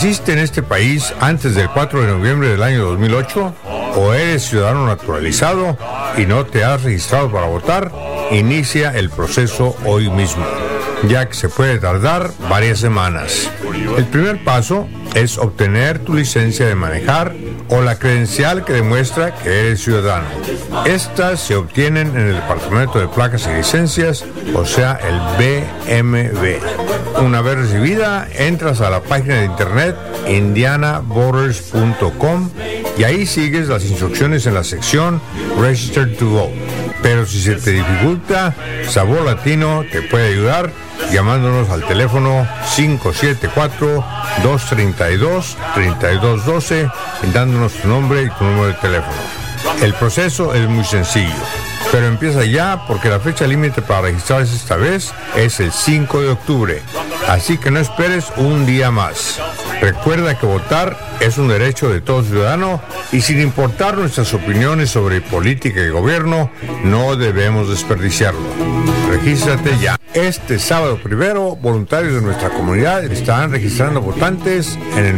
¿Naciste en este país antes del 4 de noviembre del año 2008? ¿O eres ciudadano naturalizado y no te has registrado para votar? Inicia el proceso hoy mismo, ya que se puede tardar varias semanas. El primer paso es obtener tu licencia de manejar o la credencial que demuestra que eres ciudadano. Estas se obtienen en el Departamento de Placas y Licencias, o sea, el BMV. Una vez recibida, entras a la página de internet indianavoters.com y ahí sigues las instrucciones en la sección Register to Vote. Pero si se te dificulta, Sabor Latino te puede ayudar llamándonos al teléfono 574-232-3212 y dándonos tu nombre y tu número de teléfono. El proceso es muy sencillo, pero empieza ya porque la fecha límite para registrarse esta vez es el 5 de octubre, así que no esperes un día más. Recuerda que votar es un derecho de todo ciudadano y sin importar nuestras opiniones sobre política y gobierno, no debemos desperdiciarlo. Regístrate ya. Este sábado 1, voluntarios de nuestra comunidad están registrando votantes en el